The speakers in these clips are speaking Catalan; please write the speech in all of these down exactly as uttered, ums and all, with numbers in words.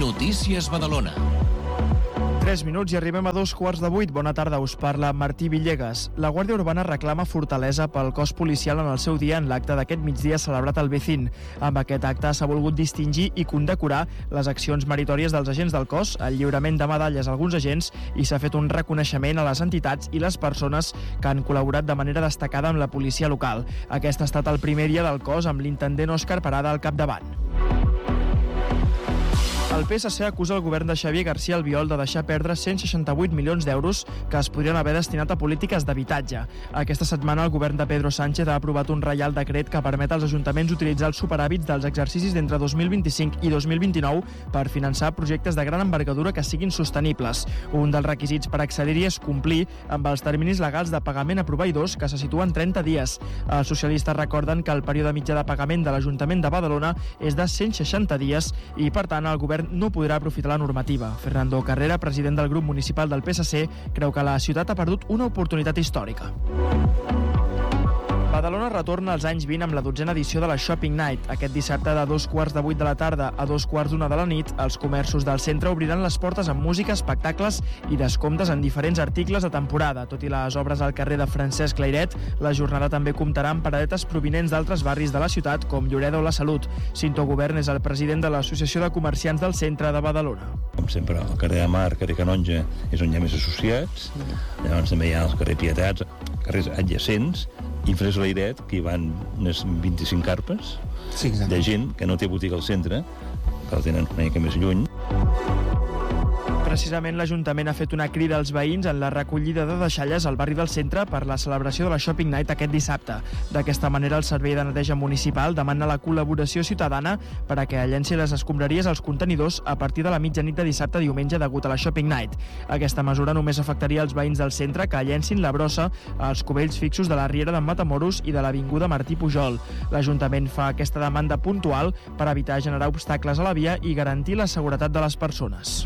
Notícies Badalona. tres minuts i arribem a dos quarts de vuit. Bona tarda, us parla Martí Villegas. La Guàrdia Urbana reclama fortalesa pel cos policial en el seu dia en l'acte d'aquest migdia celebrat al Becín. Amb aquest acte s'ha volgut distingir i condecorar les accions meritòries dels agents del cos, el lliurament de medalles a alguns agents i s'ha fet un reconeixement a les entitats i les persones que han col·laborat de manera destacada amb la policia local. Aquest ha estat el primer dia del cos amb l'intendent Òscar Parada al capdavant. El P S C acusa el govern de Xavier García Albiol de deixar perdre cent seixanta-vuit milions d'euros que es podrien haver destinat a polítiques d'habitatge. Aquesta setmana el govern de Pedro Sánchez ha aprovat un reial decret que permet als ajuntaments utilitzar els superàvits dels exercicis d'entre dos mil vint-i-cinc i dos mil vint-i-nou per finançar projectes de gran envergadura que siguin sostenibles. Un dels requisits per accedir-hi és complir amb els terminis legals de pagament a proveïdors que se situen trenta dies. Els socialistes recorden que el període mitjà de pagament de l'Ajuntament de Badalona és de cent seixanta dies i, per tant, el govern no podrà aprofitar la normativa. Fernando Carrera, president del grup municipal del P S C, creu que la ciutat ha perdut una oportunitat històrica. Badalona retorna als anys vint amb la dotzena edició de la Shopping Night. Aquest dissabte de dos quarts de vuit de la tarda a dos quarts d'una de la nit, els comerços del centre obriran les portes amb música, espectacles i descomptes en diferents articles de temporada. Tot i les obres al carrer de Francesc Layret, la jornada també comptarà amb paradetes provinents d'altres barris de la ciutat, com Lloreda o la Salut. Cinto Govern és el president de l'Associació de Comerciants del Centre de Badalona. Com sempre, el carrer de Mar, carrer Canonja, és on hi ha més associats. Llavors també hi ha el carrer Pietats, carrers adjacents, i Fres Layret, que hi van unes vint-i-cinc carpes sí, de gent que no té botiga al centre, que la tenen una mica més lluny. Precisament l'Ajuntament ha fet una crida als veïns en la recollida de deixalles al barri del centre per la celebració de la Shopping Night aquest dissabte. D'aquesta manera, el Servei de Neteja Municipal demana la col·laboració ciutadana per a que llenci les escombraries als contenidors a partir de la mitjanit de dissabte a diumenge degut a la Shopping Night. Aquesta mesura només afectaria els veïns del centre que llencin la brossa als cubells fixos de la Riera d'en Matamoros i de l'Avinguda Martí Pujol. L'Ajuntament fa aquesta demanda puntual per evitar generar obstacles a la via i garantir la seguretat de les persones.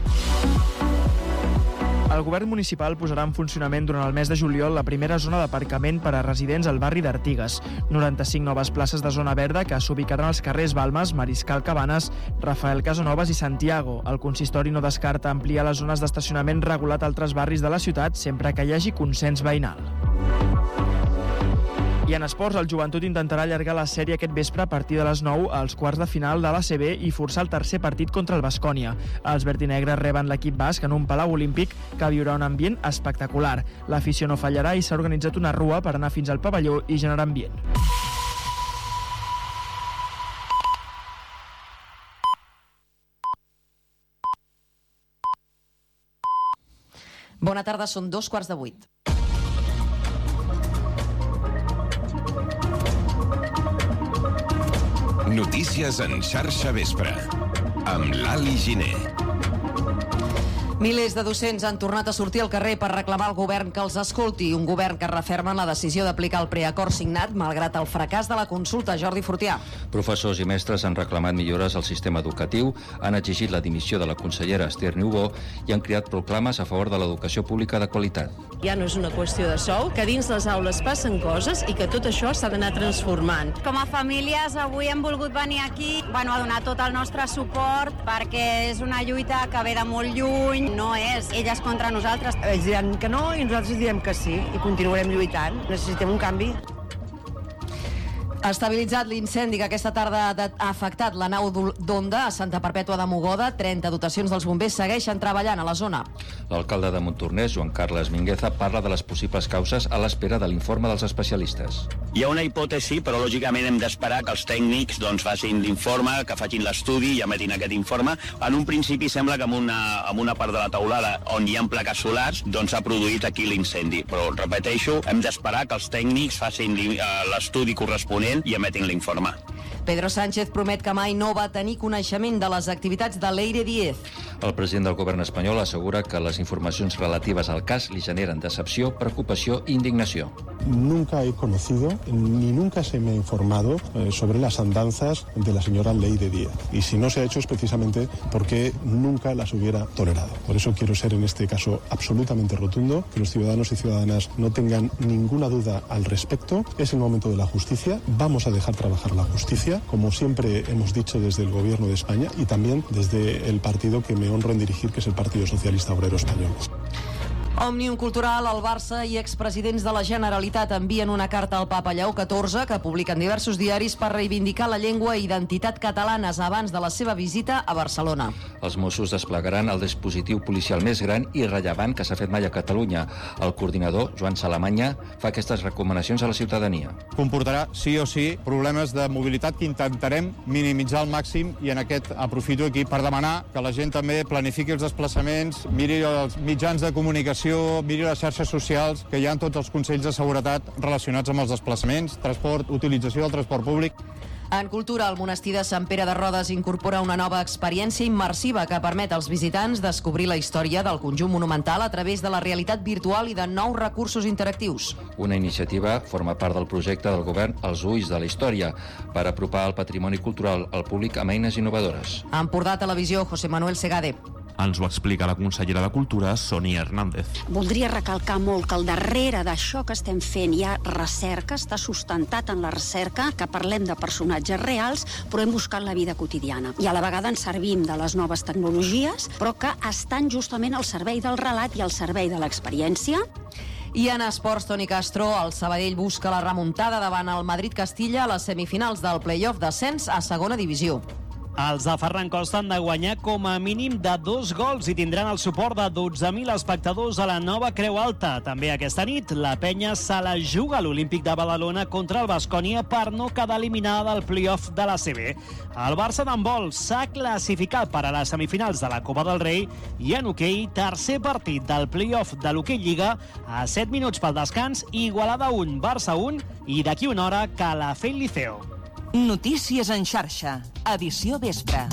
El govern municipal posarà en funcionament durant el mes de juliol la primera zona d'aparcament per a residents al barri d'Artigues. noranta-cinc noves places de zona verda que s'ubicaran als carrers Balmes, Mariscal Cabanes, Rafael Casanovas i Santiago. El consistori no descarta ampliar les zones d'estacionament regulat a altres barris de la ciutat sempre que hi hagi consens veïnal. I en esports, el Joventut intentarà allargar la sèrie aquest vespre a partir de les nou als quarts de final de l'A C B i forçar el tercer partit contra el Baskonia. Els vertinegres reben l'equip basc en un palau olímpic que viurà un ambient espectacular. L'afició no fallarà i s'ha organitzat una rua per anar fins al pavelló i generar ambient. Bona tarda, són dos quarts de vuit. Notícies en xarxa vespre, amb l'Ali Giner. Milers de docents han tornat a sortir al carrer per reclamar al govern que els escolti, un govern que referma la decisió d'aplicar el preacord signat malgrat el fracàs de la consulta. Jordi Fortià. Professors i mestres han reclamat millores al sistema educatiu, han exigit la dimissió de la consellera Esther Niubó i han creat proclames a favor de l'educació pública de qualitat. Ja no és una qüestió de sou, que dins les aules passen coses i que tot això s'ha d'anar transformant. Com a famílies avui hem volgut venir aquí bueno, a donar tot el nostre suport perquè és una lluita que ve de molt lluny, no és elles contra nosaltres. Ells diran que no i nosaltres direm que sí i continuarem lluitant. Necessitem un canvi. Ha estabilitzat l'incendi que aquesta tarda ha afectat la nau d'Onda a Santa Perpètua de Mogoda. trenta dotacions dels bombers segueixen treballant a la zona. L'alcalde de Montornès, Joan Carles Mingueza, parla de les possibles causes a l'espera de l'informe dels especialistes. Hi ha una hipòtesi, però lògicament hem d'esperar que els tècnics doncs, facin l'informe, que facin l'estudi i emetin aquest informe. En un principi sembla que en una, en una part de la teulada on hi ha plaques solars doncs s'ha produït aquí l'incendi. Però, repeteixo, hem d'esperar que els tècnics facin l'estudi corresponent i emetin l'informe. Pedro Sánchez promet que mai no va tenir coneixement de les activitats de Leire Díez. El president del govern espanyol assegura que les informacions relatives al cas li generen decepció, preocupació i indignació. Nunca he conocido ni nunca se me ha informado eh, sobre las andanzas de la señora Leire Díez. Y si no se ha hecho es precisamente porque nunca las hubiera tolerado. Por eso quiero ser en este caso absolutamente rotundo, que los ciudadanos y ciudadanas no tengan ninguna duda al respecto. Es el momento de la justicia. Vamos a dejar trabajar la justicia. Cataluña, como siempre hemos dicho desde el Gobierno de España y también desde el partido que me honro en dirigir, que es el Partido Socialista Obrero Español. Òmnium Cultural, el Barça i expresidents de la Generalitat envien una carta al Papa Lleó catorze que publiquen diversos diaris per reivindicar la llengua i identitat catalanes abans de la seva visita a Barcelona. Els Mossos desplegaran el dispositiu policial més gran i rellevant que s'ha fet mai a Catalunya. El coordinador, Joan Salamanya, fa aquestes recomanacions a la ciutadania. Comportarà, sí o sí, problemes de mobilitat que intentarem minimitzar al màxim i en aquest aprofito aquí per demanar que la gent també planifiqui els desplaçaments, miri els mitjans de comunicació, miri les xarxes socials, que hi ha tots els consells de seguretat relacionats amb els desplaçaments, transport, utilització del transport públic. En cultura, el monestir de Sant Pere de Rodes incorpora una nova experiència immersiva que permet als visitants descobrir la història del conjunt monumental a través de la realitat virtual i de nous recursos interactius. Una iniciativa forma part del projecte del govern Els Ulls de la Història per apropar el patrimoni cultural al públic amb eines innovadores. A Empordà Televisió, José Manuel Segade. Ens ho explica la consellera de Cultura, Sonia Hernández. Voldria recalcar molt que al darrere d'això que estem fent hi ha recerca, està sustentat en la recerca, que parlem de personatges reals, però hem buscat la vida quotidiana. I a la vegada ens servim de les noves tecnologies, però que estan justament al servei del relat i al servei de l'experiència. I en esports, Toni Castro, el Sabadell busca la remuntada davant el Madrid-Castilla a les semifinals del play-off d'ascens a segona divisió. Els de Ferran Costa han de guanyar com a mínim de dos gols i tindran el suport de dotze mil espectadors a la nova Creu Alta. També aquesta nit, la penya se la juga a l'Olímpic de Badalona contra el Baskonia per no quedar eliminada del play-off de la C B. El Barça d'handbol s'ha classificat per a les semifinals de la Copa del Rei i en hoquei, tercer partit del play-off de l'Hoquei Lliga a set minuts pel descans, Igualada un, Barça un i d'aquí una hora Calafell Liceo. Notícies en xarxa, edició vespre.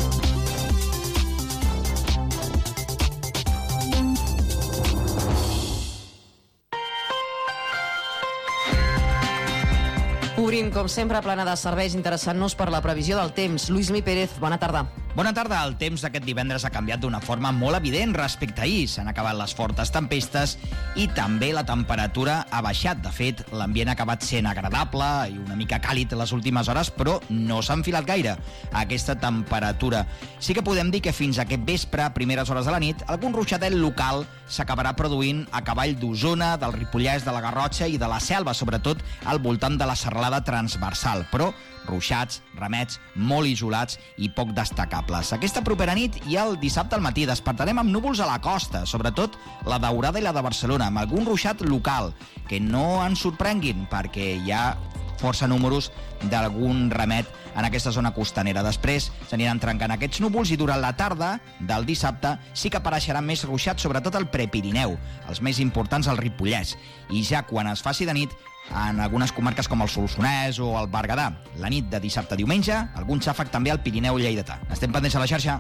Obrim, com sempre, plana de serveis interessant-nos per la previsió del temps. Lluís Mi Pérez, bona tarda. Bona tarda. El temps d'aquest divendres ha canviat d'una forma molt evident respecte a ahir. S'han acabat les fortes tempestes i també la temperatura ha baixat. De fet, l'ambient ha acabat sent agradable i una mica càlid les últimes hores, però no s'ha enfilat gaire a aquesta temperatura. Sí que podem dir que fins a aquest vespre, a primeres hores de la nit, algun ruixadet local s'acabarà produint a cavall d'Osona, del Ripollès, de la Garrotxa i de la Selva, sobretot al voltant de la serralada transversal, però ruixats, remets molt isolats i poc destacables. Aquesta propera nit i el dissabte al matí despertarem amb núvols a la costa, sobretot la Daurada i la de Barcelona, amb algun ruixat local, que no ens sorprenguin perquè hi ha força números d'algun remet en aquesta zona costanera. Després s'aniran trencant aquests núvols i durant la tarda del dissabte sí que apareixeran més ruixats, sobretot al Prepirineu, els més importants al Ripollès. I ja quan es faci de nit, en algunes comarques com el Solsonès o el Berguedà, la nit de dissabte a diumenge, algun xàfec també al Pirineu lleidatà. Estem pendents a la xarxa.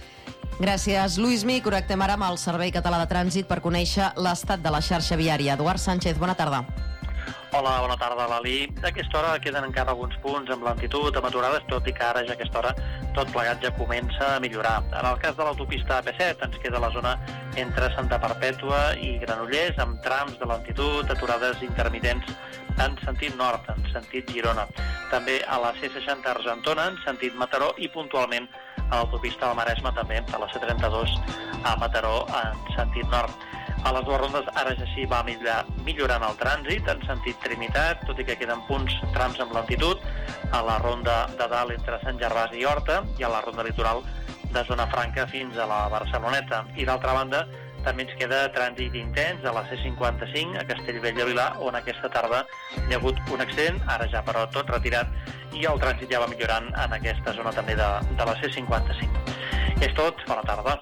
Gràcies, Lluís Mi. Connectem ara amb el Servei Català de Trànsit per conèixer l'estat de la xarxa viària. Eduard Sánchez, bona tarda. Hola, bona tarda, Lali. A aquesta hora queden encara alguns punts amb lentitud, amb aturades, tot i que ara ja a aquesta hora tot plegat ja comença a millorar. En el cas de l'autopista A P set ens queda la zona entre Santa Perpètua i Granollers, amb trams de lentitud, aturades intermitents en sentit nord, en sentit Girona. També a la C seixanta Argentona, en sentit Mataró, i puntualment a l'autopista del Maresme, també a la C trenta-dos a Mataró, en sentit nord. A les dues rondes ara ja sí va millorant el trànsit en sentit Trinitat, tot i que queden punts, trams amb lentitud, a la ronda de dalt entre Sant Gervasi i Horta i a la ronda litoral de Zona Franca fins a la Barceloneta. I d'altra banda, també ens queda trànsit intens a la C cinquanta-cinc a Castellbell i Vilar, on aquesta tarda hi ha hagut un accident, ara ja però tot retirat, i el trànsit ja va millorant en aquesta zona també de, de la C cinquanta-cinc. És tot, bona tarda.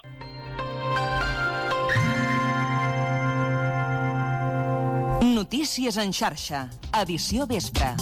Notícies en xarxa, edició vespre.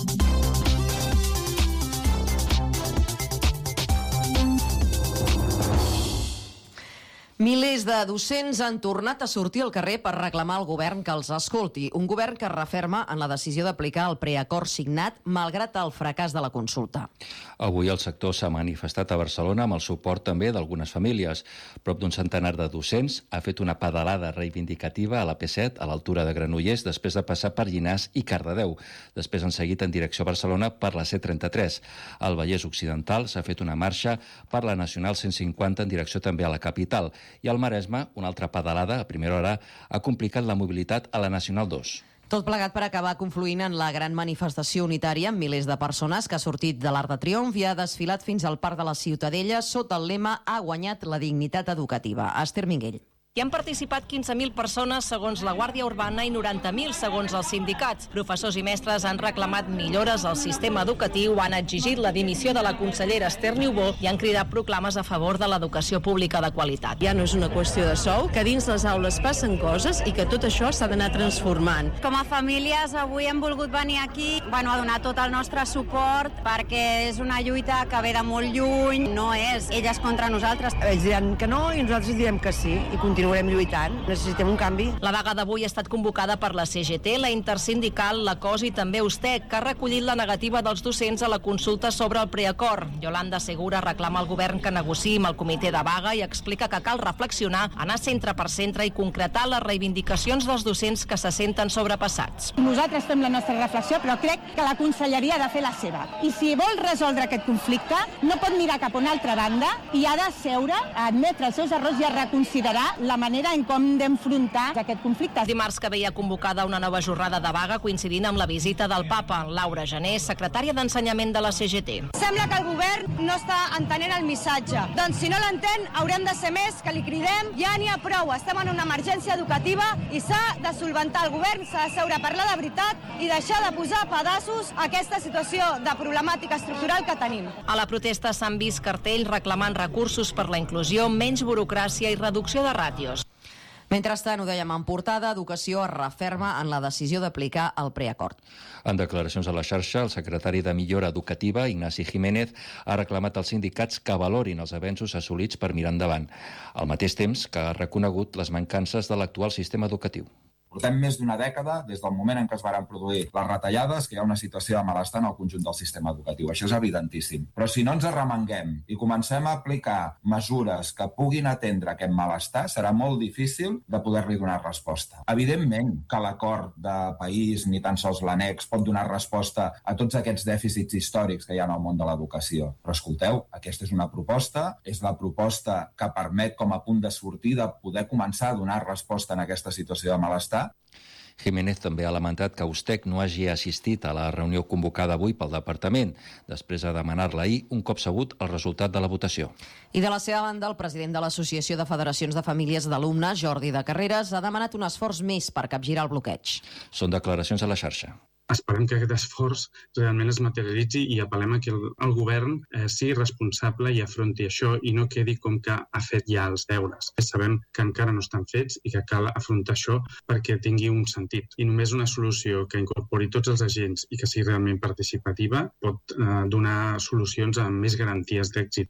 Milers de docents han tornat a sortir al carrer per reclamar al govern que els escolti. Un govern que es referma en la decisió d'aplicar el preacord signat malgrat el fracàs de la consulta. Avui el sector s'ha manifestat a Barcelona amb el suport també d'algunes famílies. Prop d'un centenar de docents ha fet una pedalada reivindicativa a la P set a l'altura de Granollers després de passar per Llinars i Cardedeu. Després han seguit en direcció a Barcelona per la C trenta-tres. Al Vallès Occidental s'ha fet una marxa per la Nacional cent cinquanta en direcció també a la capital. I al Maresme, una altra pedalada a primera hora ha complicat la mobilitat a la Nacional dos. Tot plegat per acabar confluint en la gran manifestació unitària amb milers de persones que ha sortit de l'Arc de Triomf i ha desfilat fins al Parc de la Ciutadella sota el lema "Ha guanyat la dignitat educativa". Esther Minguell. Hi han participat quinze mil persones segons la Guàrdia Urbana i noranta mil segons els sindicats. Professors i mestres han reclamat millores al sistema educatiu, han exigit la dimissió de la consellera Esther Niubó i han cridat proclames a favor de l'educació pública de qualitat. Ja no és una qüestió de sou, que dins les aules passen coses i que tot això s'ha d'anar transformant. Com a famílies avui hem volgut venir aquí bueno, a donar tot el nostre suport perquè és una lluita que ve de molt lluny, no és elles contra nosaltres. Ells diran que no i nosaltres direm que sí i continuem Continuarem lluitant. Necessitem un canvi. La vaga d'avui ha estat convocada per la C G T, la Intersindical, la C O S i també USTEC, que ha recollit la negativa dels docents a la consulta sobre el preacord. Yolanda Segura reclama al govern que negociï amb el comitè de vaga i explica que cal reflexionar, anar centre per centre i concretar les reivindicacions dels docents que se senten sobrepassats. Nosaltres fem la nostra reflexió, però crec que la conselleria ha de fer la seva. I si vol resoldre aquest conflicte, no pot mirar cap a una altra banda i ha de seure, a admetre els seus errors i a reconsiderar la manera en com d'enfrontar aquest conflicte. Dimarts que veia convocada una nova jornada de vaga coincidint amb la visita del papa. Laura Gené, secretària d'Ensenyament de la C G T. Sembla que el govern no està entenent el missatge. Doncs si no l'entén, haurem de ser més que li cridem. Ja n'hi ha prou, estem en una emergència educativa i s'ha de solventar el govern, s'ha de seure a parlar de veritat i deixar de posar pedaços a aquesta situació de problemàtica estructural que tenim. A la protesta s'han vist cartells reclamant recursos per la inclusió, menys burocràcia i reducció de ràtios. Mentrestant, ho dèiem en portada, Educació es referma en la decisió d'aplicar el preacord. En declaracions a la xarxa, el secretari de Millora Educativa, Ignasi Jiménez, ha reclamat als sindicats que valorin els avenços assolits per mirar endavant, al mateix temps que ha reconegut les mancances de l'actual sistema educatiu. Portem més d'una dècada des del moment en què es varen produir les retallades que hi ha una situació de malestar en el conjunt del sistema educatiu. Això és evidentíssim. Però si no ens arremanguem i comencem a aplicar mesures que puguin atendre aquest malestar, serà molt difícil de poder-li donar resposta. Evidentment que l'acord de país, ni tan sols l'annex, pot donar resposta a tots aquests dèficits històrics que hi ha en el món de l'educació. Però escolteu, aquesta és una proposta, és la proposta que permet com a punt de sortida poder començar a donar resposta en aquesta situació de malestar. Jiménez també ha lamentat que USTEC no hagi assistit a la reunió convocada avui pel departament, després de demanar-la ahir un cop sabut el resultat de la votació. I de la seva banda, el president de l'Associació de Federacions de Famílies d'Alumnes, Jordi de Carreras, ha demanat un esforç més per capgirar el bloqueig. Són declaracions a la xarxa. Esperem que aquest esforç realment es materialitzi i apel·lem a que el, el govern eh, sigui responsable i afronti això i no quedi com que ha fet ja els deures. Sabem que encara no estan fets i que cal afrontar això perquè tingui un sentit. I només una solució que incorpori tots els agents i que sigui realment participativa pot eh, donar solucions amb més garanties d'èxit.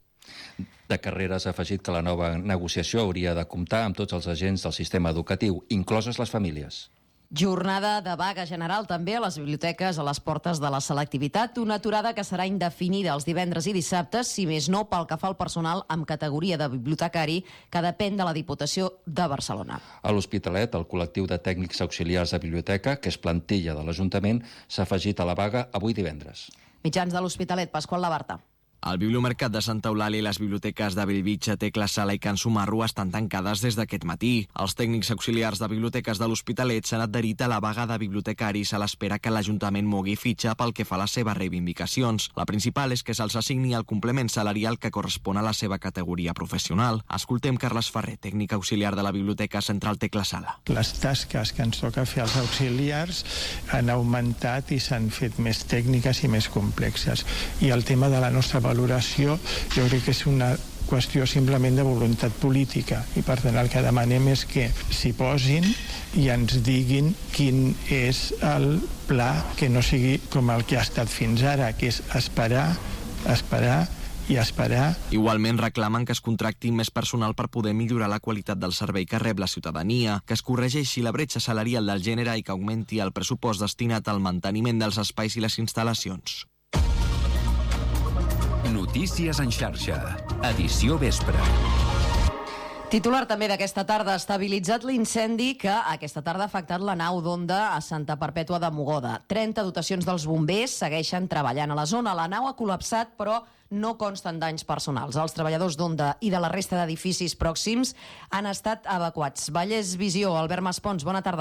De Carreras ha afegit que la nova negociació hauria de comptar amb tots els agents del sistema educatiu, incloses les famílies. Jornada de vaga general també a les biblioteques a les portes de la selectivitat, una aturada que serà indefinida els divendres i dissabtes, si més no pel que fa al personal amb categoria de bibliotecari que depèn de la Diputació de Barcelona. A l'Hospitalet, el col·lectiu de tècnics auxiliars de biblioteca, que és plantilla de l'Ajuntament, s'ha afegit a la vaga avui divendres. Mitjans de l'Hospitalet, Pasqual Labarta. El Bibliomercat de Santa Eulàlia i les biblioteques de Bellvitge, Tecla Sala i Can Sumarro estan tancades des d'aquest matí. Els tècnics auxiliars de biblioteques de l'Hospitalet s'han adherit a la vaga de bibliotecaris a l'espera que l'Ajuntament mogui fitxa pel que fa a les seves reivindicacions. La principal és que se'ls assigni el complement salarial que correspon a la seva categoria professional. Escoltem Carles Ferrer, tècnic auxiliar de la Biblioteca Central Tecla Sala. Les tasques que ens toca fer als auxiliars han augmentat i s'han fet més tècniques i més complexes. I el tema de la nostra valoració jo crec que és una qüestió simplement de voluntat política i per tant el que demanem és que s'hi posin i ens diguin quin és el pla que no sigui com el que ha estat fins ara, que és esperar, esperar i esperar. Igualment reclamen que es contracti més personal per poder millorar la qualitat del servei que rep la ciutadania, que es corregeixi la bretxa salarial del gènere i que augmenti el pressupost destinat al manteniment dels espais i les instal·lacions. Notícies en xarxa. Edició vespre. Titular també d'aquesta tarda, estabilitzat l'incendi que aquesta tarda ha afectat la nau d'Onda a Santa Perpètua de Mogoda. trenta dotacions dels bombers segueixen treballant a la zona. La nau ha col·lapsat, però no consten danys personals. Els treballadors d'Onda i de la resta d'edificis pròxims han estat evacuats. Vallès Visió, Albert Maspons, bona tarda.